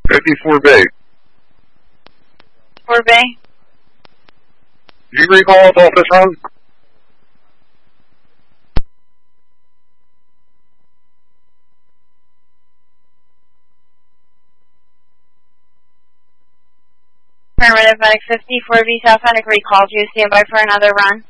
54 Bay. 4 Bay. Do you recall us off this run? Affirmative, Medic 54 B South Medic recalled you. Stand by for another run.